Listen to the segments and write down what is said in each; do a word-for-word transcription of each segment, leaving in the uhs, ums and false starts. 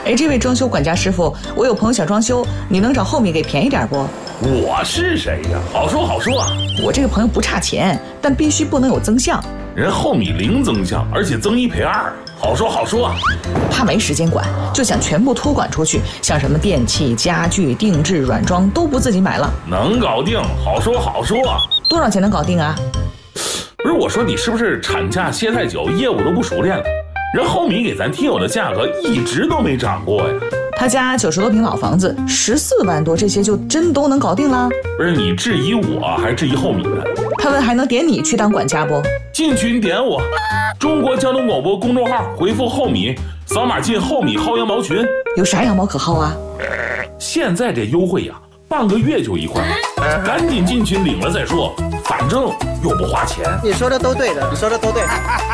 哎，这位装修管家师傅，我有朋友想装修，你能找厚米给便宜点不？ 我是谁呀？好说好说啊！ 我这个朋友不差钱，但必须不能有增项。 人厚米零增项，而且增一赔二，好说好说啊！ 他没时间管，就想全部托管出去，像什么电器、家具、定制、软装都不自己买了。 能搞定，好说好说啊！ 多少钱能搞定啊？ 不是，我说你是不是产假歇太久，业务都不熟练了？人厚米给咱听友的价格一直都没涨过呀。 他家九十多平老房子，十四万多，这些就真都能搞定了？ 不是你质疑我，还是质疑厚米呢？ 他问还能点你去当管家不？ 进群点我，中国交通广播公众号回复厚米，扫码进厚米薅羊毛群。 有啥羊毛可薅啊？ 现在这优惠呀，半个月就一块，赶紧进群领了再说，反正又不花钱。 你说的都对的，你说的都对。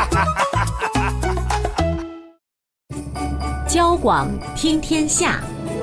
交广听天下。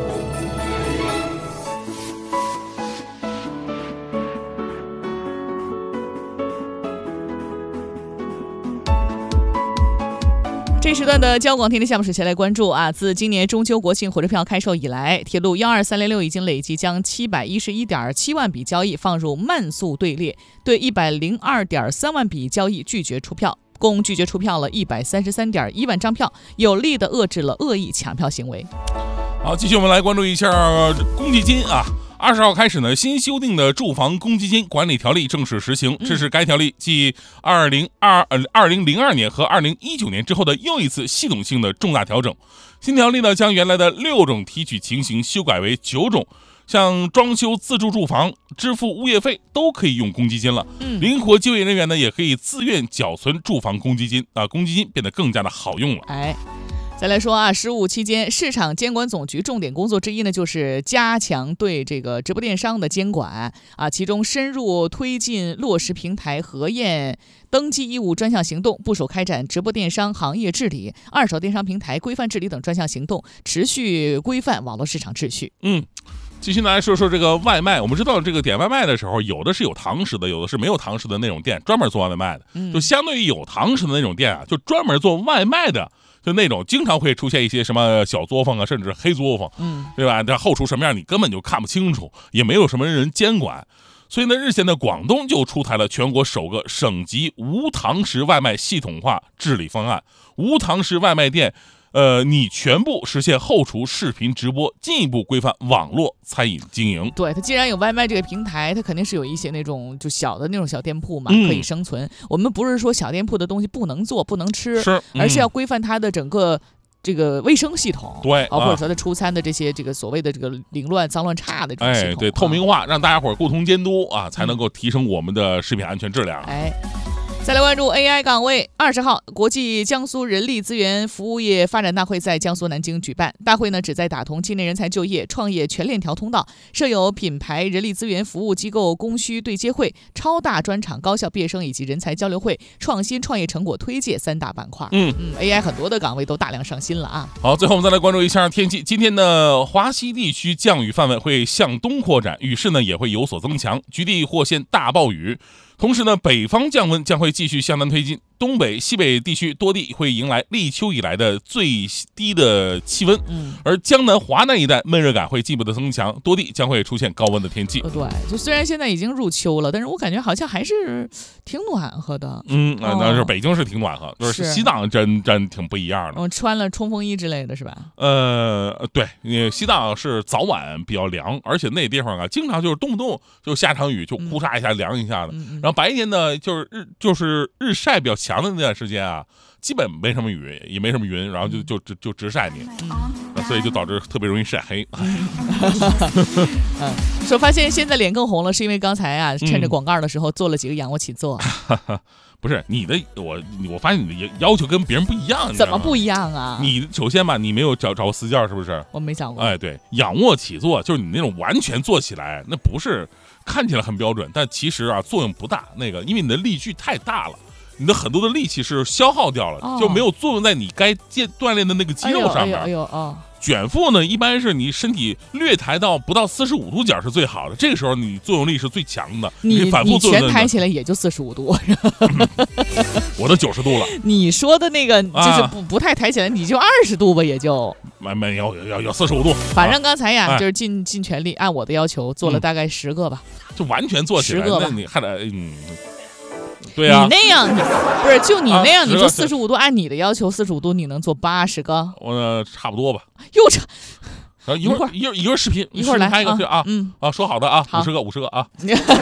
这时段的交广听天下，我们首先来关注啊，自今年中秋国庆火车票开售以来，铁路一二三零六已经累计将七百一十一点七万笔交易放入慢速队列，对一百零二点三万笔交易拒绝出票。共拒绝出票了一百三十三点一万张票，有力地遏制了恶意抢票行为。 好，继续我们来关注一下公积金啊。二十号开始呢，新修订的住房公积金管理条例正式实行，这是该条例继二零二呃二零零二年和二零一九年之后的又一次系统性的重大调整。新条例呢，将原来的六种提取情形修改为九种。像装修自住住房、支付物业费都可以用公积金了。嗯，灵活就业人员呢也可以自愿缴存住房公积金啊，公积金变得更加的好用了。 哎，再来说啊，十五期间市场监管总局重点工作之一呢，就是加强对这个直播电商的监管啊，其中深入推进落实平台核验登记义务专项行动，部署开展直播电商行业治理、二手电商平台规范治理等专项行动，持续规范网络市场秩序。 嗯。继续来说说这个外卖，我们知道这个点外卖的时候，有的是有堂食的，有的是没有堂食的那种店，专门做外卖的。嗯，就相对于有堂食的那种店啊，就专门做外卖的，就那种经常会出现一些什么小作坊啊，甚至黑作坊，嗯，对吧？这后厨什么样你根本就看不清楚，也没有什么人监管。所以呢，日前呢，广东就出台了全国首个省级无堂食外卖系统化治理方案，无堂食外卖店。呃，你全部实现后厨视频直播，进一步规范网络餐饮经营。 对，它既然有外卖这个平台，它肯定是有一些那种就小的那种小店铺嘛， 嗯、 可以生存。我们不是说小店铺的东西不能做、不能吃， 是， 嗯、而是要规范它的整个这个卫生系统， 对， 啊，或者说它出餐的这些这个所谓的这个凌乱、脏乱差的这种系统， 哎，对，透明化，让大家伙共同监督啊，才能够提升我们的食品安全质量。 哎。再来关注 A I 岗位。二十号，国际江苏人力资源服务业发展大会在江苏南京举办。大会呢，旨在打通青年人才就业、创业全链条通道，设有品牌人力资源服务机构供需对接会、超大专场高校毕业生以及人才交流会、创新创业成果推介三大板块。嗯嗯 ，A I 很多的岗位都大量上新了啊。 好，最后我们再来关注一下天气。今天的华西地区降雨范围会向东扩展，雨势呢也会有所增强，局地或现大暴雨。同时呢，北方降温将会继续向南推进，东北、西北地区多地会迎来立秋以来的最低的气温，嗯，而江南、华南一带闷热感会进一步的增强，多地将会出现高温的天气。 对，就虽然现在已经入秋了，但是我感觉好像还是挺暖和的。 嗯，那、哦、那是北京是挺暖和，就是西藏真真挺不一样的。 我、哦、穿了冲锋衣之类的是吧？ 呃，对，西藏是早晚比较凉，而且那地方啊，经常就是动不动就下场雨，就呼嚓一下凉一下的。嗯嗯、然后白天呢，就是日就是日晒比较强的那段时间啊，基本没什么雨，也没什么云，然后就就就就直晒你，嗯、所以就导致特别容易晒黑。 嗯，说发现现在脸更红了，是因为刚才啊，趁着广告的时候做了几个仰卧起坐。 嗯不是你的，我我发现你的要求跟别人不一样。 怎么不一样啊？ 你首先吧，你没有找找过私教是不是？ 我没找过。 哎，对，仰卧起坐就是你那种完全坐起来，那不是看起来很标准，但其实啊作用不大。那个因为你的力矩太大了，你的很多的力气是消耗掉了，哦、就没有作用在你该健锻炼的那个肌肉上面。 哎呦哎呦哦。 卷腹呢，一般是你身体略抬到不到四十五度角是最好的，这个时候你作用力是最强的。 你你反复作用你全抬起来也就四十五度， 我都九十度了。 你说的那个就是不、 啊、 不太抬起来，你就二十度吧，也就没没有要要四十五度。 反正刚才呀， 啊、 就是尽尽全力按我的要求做了大概十个吧， 嗯、就完全做起来， 十个吧那你还得嗯。对呀、啊， 你那样你不是就你那样， 啊、 你说四十五度，按你的要求四十五度，你能做八十个？ 我、呃、差不多吧。 又差。 啊，一会儿一会儿一会儿视频， 一会儿来拍一个啊， 啊， 嗯啊，说好的啊，五十个五十个啊，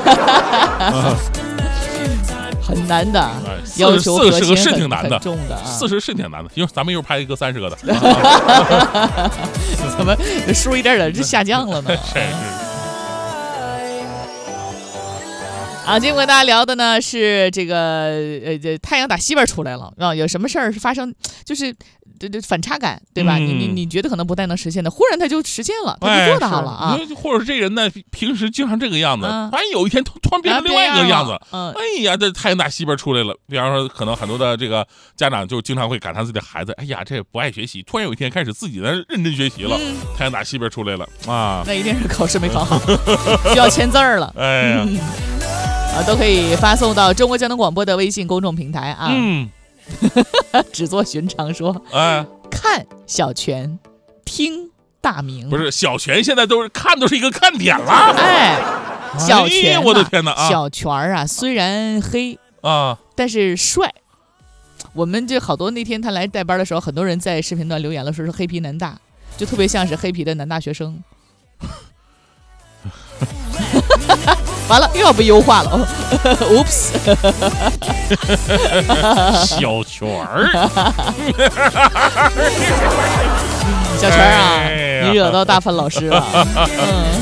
很难的， 哎、 要求四十个是挺难的， 重的啊， 四十是挺难的，一会儿咱们一会儿拍一个三十个的， 怎么数一点点就下降了呢？ 是是。 啊，今天跟大家聊的呢是这个呃，这太阳打西边出来了啊，有什么事儿是发生，就是这这反差感，对吧？嗯、你你你觉得可能不太能实现的，忽然他就实现了，他就做到了啊。 哎、或者是这人呢，平时经常这个样子，嗯、反正有一天突突然变成另外一个样子，啊、嗯，哎呀，这太阳打西边出来了。比方说，可能很多的这个家长就经常会感叹自己的孩子，哎呀，这不爱学习，突然有一天开始自己的认真学习了，嗯、太阳打西边出来了啊， 那一定是考试没考好，需要签字儿了。 哎呀。 嗯啊，都可以发送到中国交通广播的微信公众平台啊。 嗯， 只做寻常说， 哎， 看小泉，听大明。 不是小泉，现在都是看都是一个看点了。 哎，小泉、啊哎， 我的天哪啊！ 小泉啊，虽然黑啊， 但是帅。我们这好多那天他来带班的时候，很多人在视频段留言了，说是黑皮南大，就特别像是黑皮的男大学生。完了，又要被优化了。Oops， 小泉儿， 小泉啊，哎、你惹到大范老师了。嗯。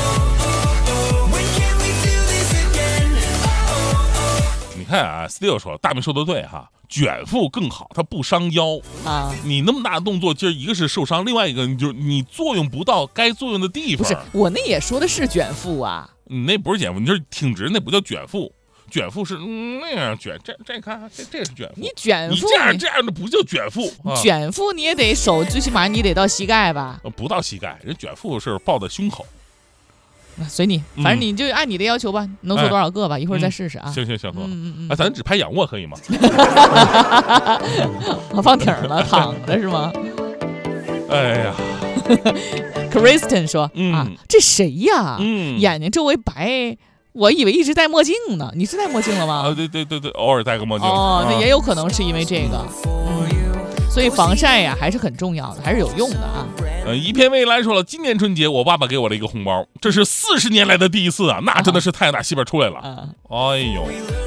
你看啊 ，Still 说大明说的对哈，卷腹更好，它不伤腰啊。 你那么大的动作，就是一个是受伤，另外一个你就是你作用不到该作用的地方。 不是，我那也说的是卷腹啊。 你那不是卷腹，你就是挺直，那不叫卷腹。卷腹是、嗯、那样卷，这这看这这是卷腹。 你卷腹， 你这样这样的不叫卷腹。啊、 卷腹你也得手，最起码你得到膝盖吧？ 不到膝盖，人卷腹是抱在胸口。 随你，反正你就按你的要求吧，嗯、能做多少个吧？哎、一会儿再试试啊。 嗯、行行行， 嗯嗯嗯， 哎，咱只拍仰卧可以吗？ 放挺了，躺着是吗？ 哎呀。 Kristen 说、 嗯、 啊，这谁呀？ 嗯， 眼睛周围白，我以为一直戴墨镜呢。你是戴墨镜了吗？ 啊，对对对对，偶尔戴个墨镜。 哦，那也有可能是因为这个。嗯，所以防晒呀还是很重要的，还是有用的啊。 呃，一片未来说了，今年春节我爸爸给我了一个红包，这是四十年来的第一次啊，那真的是太阳打西边出来了。 啊、 哎呦。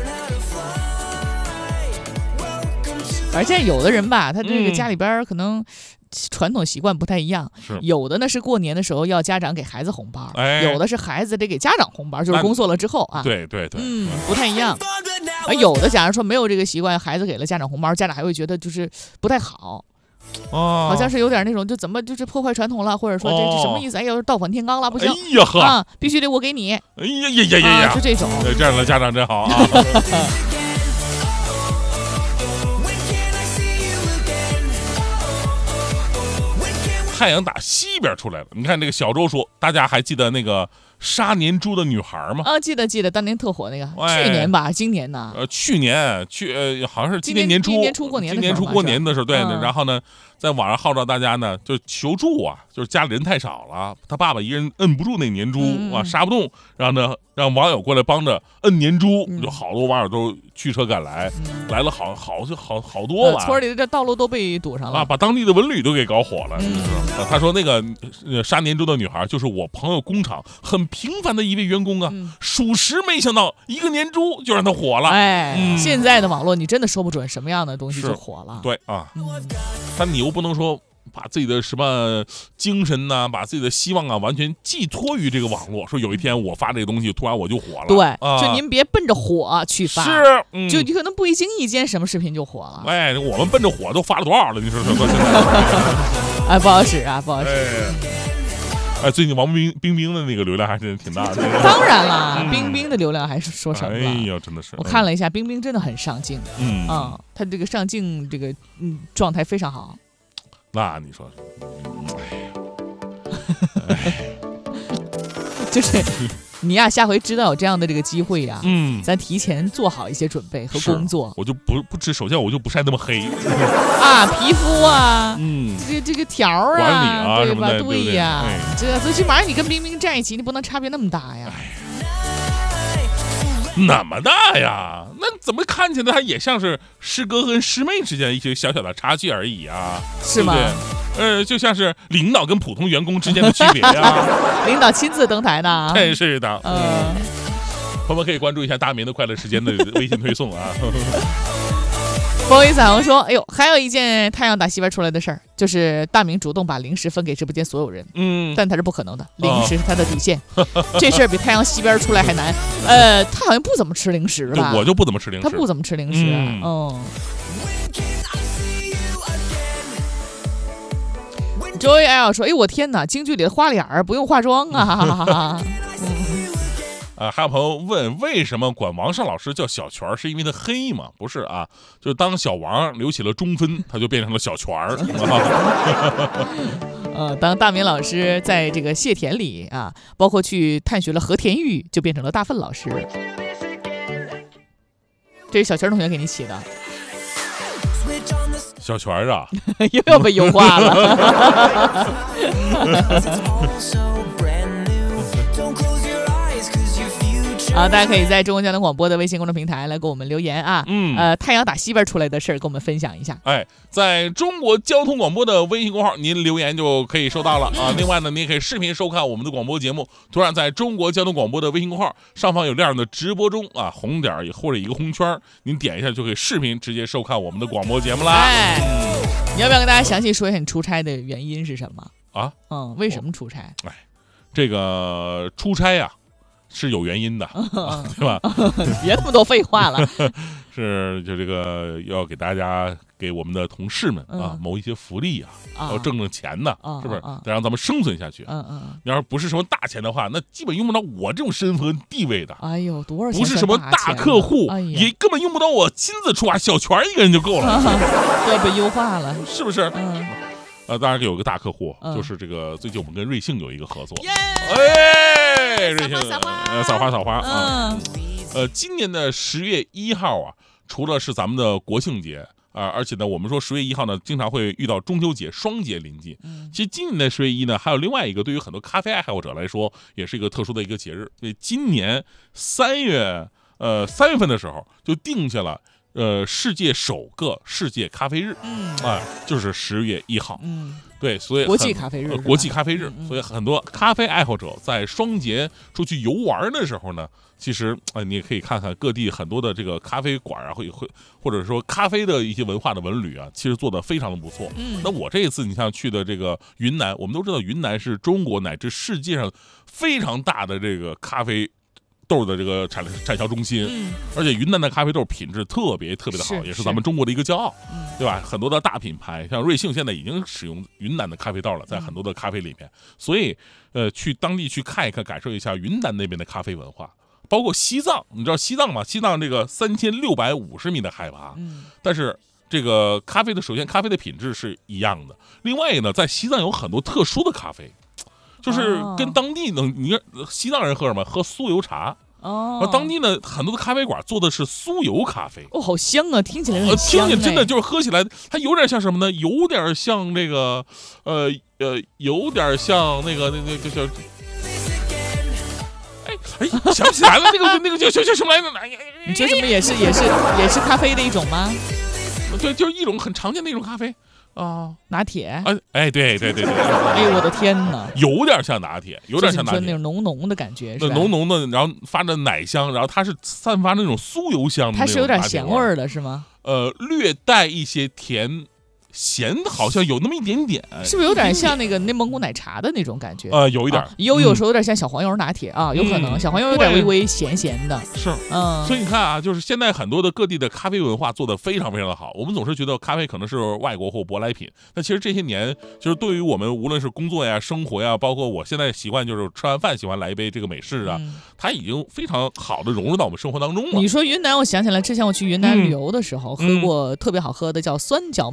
而且有的人吧，他这个家里边可能。传统习惯不太一样，有的呢是过年的时候要家长给孩子红包， 哎、 有的是孩子得给家长红包，就是工作了之后啊。 对对对， 嗯，不太一样。而有的假如说没有这个习惯，孩子给了家长红包，家长还会觉得就是不太好， 哦， 好像是有点那种就怎么就是破坏传统了，或者说这是什么意思？哎呀，倒反天罡了，不行， 哎呀呵啊，必须得我给你。 哎呀呀呀呀呀， 啊、就这种， 这样的家长真好啊。太阳打西边出来了，你看这个小周说，大家还记得那个杀年猪的女孩吗？ 啊，记得记得，当年特火那个，哎、去年吧，今年呢？ 呃，去年去呃，好像是今年年初， 今年初过年的时候， 今年初过年的时候，对、 嗯、 然后呢，在网上号召大家呢，就求助啊，就是家里人太少了，他爸爸一个人摁不住那年猪、嗯、啊，杀不动，然后呢，让网友过来帮着摁年猪，嗯、就好多网友都驱车赶来，嗯、来了好好就好好多吧、 呃，村里的这道路都被堵上了啊，把当地的文旅都给搞火了。 嗯啊、他说那个呃杀年猪的女孩就是我朋友工厂很平凡的一位员工啊， 嗯、 属实没想到一个年猪就让他火了。 哎、 嗯， 现在的网络你真的说不准什么样的东西就火了。 对啊， 嗯、 但你又不能说。把自己的什么精神呐、啊，把自己的希望啊，完全寄托于这个网络。说有一天我发这个东西，突然我就火了。 对， 啊、 就您别奔着火去发， 是，嗯、 就你可能不一经意间什么视频就火了。 哎，我们奔着火都发了多少了？你说说说现在？ 哎，不好使啊，不好使。 哎，哎最近王冰冰冰的那个流量还是挺大的。 当然啦，嗯、冰冰的流量还是说什么了？ 哎呀，真的是。 我看了一下，冰冰真的很上镜。 嗯啊、嗯，他这个上镜这个嗯状态非常好。 那你说，哎。 就是你呀，下回知道有这样的这个机会呀， 嗯， 咱提前做好一些准备和工作。 我就不不吃，首先我就不晒那么黑啊，皮肤啊， 嗯， 这个这个条儿啊， 管理啊对吧？ 什么的， 对呀， 哎、 这最起码你跟冰冰在一起，你不能差别那么大呀。 那么大呀？那怎么看起来它也像是师哥跟师妹之间一些小小的差距而已啊？ 是吗？ 对不对？呃，就像是领导跟普通员工之间的区别呀。 领导亲自登台呢。 真是的。 嗯， 朋友们可以关注一下大明的快乐时间的微信推送啊。 风雨彩虹说：“哎呦，还有一件太阳打西边出来的事儿，就是大明主动把零食分给直播间所有人。嗯，但他是不可能的，零食是他的底线。哦、这事儿比太阳西边出来还难。呃，他好像不怎么吃零食吧？ 我就不怎么吃零食， 他不怎么吃零食。嗯。嗯 Joy L 说：“哎，我天哪，京剧里的花脸儿不用化妆啊！” 啊，还有朋友问，为什么管王上老师叫小泉儿？是因为他黑吗？不是啊，就是当小王留起了中分，他就变成了小泉儿。 呃，当大明老师在这个谢田里啊，包括去探寻了和田玉，就变成了大粪老师。这是小泉同学给你起的。 小泉儿啊， 又要被优化了。啊，大家可以在中国交通广播的微信公众平台来给我们留言啊。嗯，呃，太阳打西边出来的事儿，跟我们分享一下。 哎，在中国交通广播的微信公号，您留言就可以收到了啊。另外呢，您也可以视频收看我们的广播节目。同样，在中国交通广播的微信公号上方有亮的直播中啊，红点或者一个红圈，您点一下就可以视频直接收看我们的广播节目啦。 哎，你要不要跟大家详细说一下你出差的原因是什么啊？ 嗯，为什么出差？ 哎，这个出差呀、啊。是有原因的，啊、对吧？ 别那么多废话了。 是，就这个要给大家给我们的同事们啊，嗯、谋一些福利啊，啊要挣挣钱呢，啊、是不是？啊、得让咱们生存下去。嗯嗯。你要是不是什么大钱的话，那基本用不到我这种身份和地位的。 哎呦，多少钱？ 不是什么大客户， 哎、 也根本用不到我亲自出马，小泉一个人就够了。 要被优化了， 是不是？ 嗯。 呃，当然有个大客户， 嗯、 就是这个最近我们跟瑞幸有一个合作。 耶！ 哎，瑞幸， 撒花呃，撒花撒花啊！ 嗯、 呃，今年的十月一号啊，除了是咱们的国庆节啊、呃，而且呢，我们说十月一号呢，经常会遇到中秋节双节临近。嗯、其实今年的十月一呢，还有另外一个对于很多咖啡爱好者来说，也是一个特殊的一个节日。所以今年三月呃三月份的时候，就定下了。呃，世界首个世界咖啡日，嗯，哎，就是十月一号， 嗯， 对，所以国际咖啡日， 呃、国际咖啡日，嗯、所以很多咖啡爱好者在双节出去游玩的时候呢，其实呃，你也可以看看各地很多的这个咖啡馆啊，会会或者说咖啡的一些文化的文旅啊，其实做得非常的不错。嗯，那我这一次你像去的这个云南，我们都知道云南是中国乃至世界上非常大的这个咖啡豆的这个产产销中心，嗯、而且云南的咖啡豆品质特别特别的好， 是也是咱们中国的一个骄傲，嗯、对吧？很多的大品牌，像瑞幸现在已经使用云南的咖啡豆了，在很多的咖啡里面，嗯、所以呃，去当地去看一看，感受一下云南那边的咖啡文化，包括西藏，你知道西藏吗？西藏这个三千六百五十米的海拔，嗯、但是这个咖啡的，首先咖啡的品质是一样的，另外呢，在西藏有很多特殊的咖啡。就是跟当地能，你看西藏人喝什么？喝酥油茶。哦。而当地呢，很多的咖啡馆做的是酥油咖啡。 哦，好香啊！听起来很香。 听起来真的就是喝起来，它有点像什么呢？有点像这个，呃呃，有点像那个那那个叫，哎哎，想不起来了，那个那个叫叫叫什么来着？ 你这什么也是也是也是咖啡的一种吗？ 对，就是一种很常见的一种咖啡。啊、哦， 拿铁， 哎哎，对对对对， 哎呦我的天哪， 有点像拿铁，有点像拿铁， 那种浓浓的感觉， 那浓浓的，然后发着奶香，然后它是散发那种酥油香的， 它是有点咸味儿的，是吗？ 呃，略带一些甜。咸好像有那么一点点， 是不是有点像那个内蒙古奶茶的那种感觉？ 呃，有一点， 啊、有有时候有点像小黄油拿铁啊，有可能、嗯、小黄油有点微微咸咸的。 是，嗯，所以你看啊，就是现在很多的各地的咖啡文化做得非常非常的好。我们总是觉得咖啡可能是外国或舶来品，那其实这些年就是对于我们无论是工作呀、生活呀，包括我现在习惯就是吃完饭喜欢来一杯这个美式啊，嗯、它已经非常好的融入到我们生活当中了。 你说云南，我想起来之前我去云南旅游的时候、嗯、喝过特别好喝的叫酸角美式。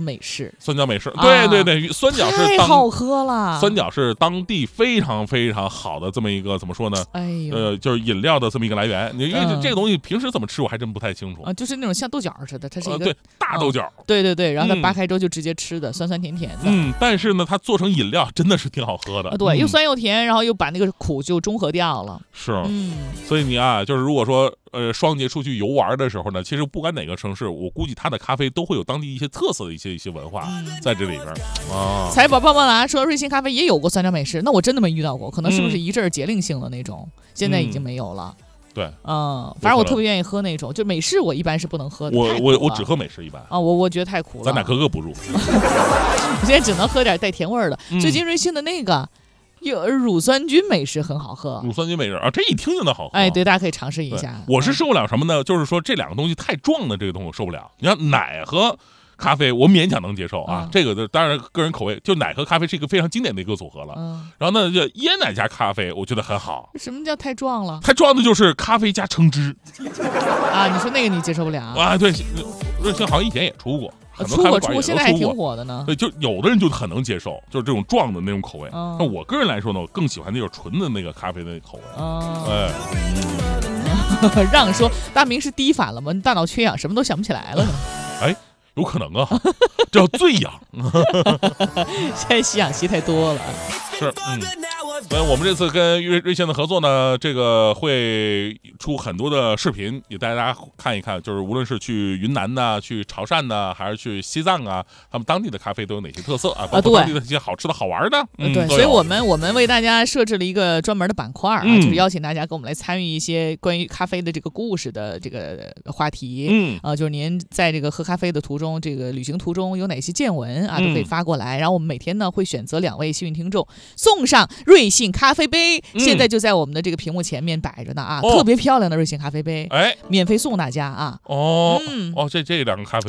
式， 酸角美式，对对对，酸角是当太好喝了。 酸角是当地非常非常好的这么一个怎么说呢？ 哎呦， 呃，就是饮料的这么一个来源。因为嗯这个东西平时怎么吃我还真不太清楚啊，就是那种像豆角似的，它是一个、 呃、对大豆角、 哦，对对对，然后它嗯扒开之后就直接吃的，酸酸甜甜的。 嗯，但是呢，它做成饮料真的是挺好喝的。 啊，对， 嗯、 又酸又甜，然后又把那个苦就中和掉了。 是， 嗯， 所以你啊，就是如果说呃双节出去游玩的时候呢，其实不管哪个城市，我估计它的咖啡都会有当地一些特色的一些一些文化在这里边啊。 财宝棒棒糖说瑞幸咖啡也有过酸角美式，那我真的没遇到过，可能是不是嗯一阵儿节令性的那种，现在已经没有了。 对， 嗯，反正我特别愿意喝那种，就美式我一般是不能喝的。 我我我只喝美式一般啊，我我觉得太苦了， 咱俩格格不入。 我现在只能喝点带甜味儿的。 嗯、 最近瑞幸的那个有乳酸菌美式很好喝， 乳酸菌美式啊，这一听就能好喝。 哎，对，大家可以尝试一下。 我是受不了什么呢？就是说这两个东西太壮的这个东西我受不了。你看奶和咖啡我勉强能接受啊， 嗯、 这个就当然个人口味，就奶和咖啡是一个非常经典的一个组合了。 嗯， 然后呢，就椰奶加咖啡，我觉得很好。 什么叫太壮了？ 太壮的就是咖啡加橙汁啊！你说那个你接受不了啊？对，瑞幸好像以前也出过，很多出过出过， 咖啡馆也现在还挺火的呢。 对，就有的人就很能接受，就是这种壮的那种口味。 嗯、 那我个人来说呢，我更喜欢那种纯的那个咖啡的口味。 嗯、 哎。 让说大明是低反了吗？大脑缺氧，什么都想不起来了呢？ 哎。有可能啊，这叫醉氧。 现在吸氧吸太多了。 是，嗯，所以我们这次跟瑞瑞幸的合作呢，这个会出很多的视频给大家看一看，就是无论是去云南呐、去潮汕呐，还是去西藏啊，他们当地的咖啡都有哪些特色啊？包括当地的一些好吃的好玩的。 嗯，对，所以我们我们为大家设置了一个专门的板块啊， 嗯、 就是邀请大家跟我们来参与一些关于咖啡的这个故事的这个话题。 嗯， 啊、呃，就是您在这个喝咖啡的途中，这个旅行途中有哪些见闻啊，都可以发过来。嗯、然后我们每天呢会选择两位幸运听众，送上瑞幸咖啡杯，嗯、现在就在我们的这个屏幕前面摆着呢啊，哦、特别漂亮的瑞幸咖啡杯， 哎， 免费送大家啊。 哦， 嗯， 哦，这这两个咖啡